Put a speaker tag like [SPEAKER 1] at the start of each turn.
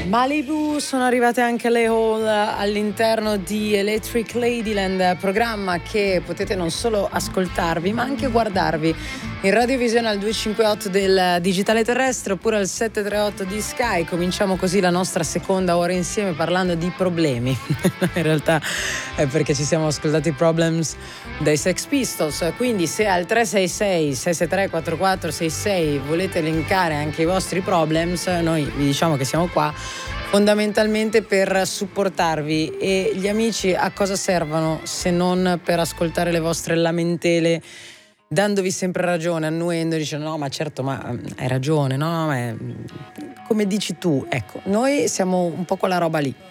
[SPEAKER 1] Malibu sono arrivate anche le Hall all'interno di Electric Ladyland, programma che potete non solo ascoltarvi ma anche guardarvi in radiovisione al 258 del digitale terrestre oppure al 738 di Sky. Cominciamo così la nostra seconda ora insieme parlando di problemi. In realtà è perché ci siamo ascoltati Problems dai Sex Pistols, quindi se al 366 663 4466 volete elencare anche i vostri problems, noi vi diciamo che siamo qua fondamentalmente per supportarvi. E gli amici a cosa servono se non per ascoltare le vostre lamentele, dandovi sempre ragione, annuendo, dicendo no ma certo, ma hai ragione, no, ma come dici tu. Ecco, noi siamo un po' quella roba lì,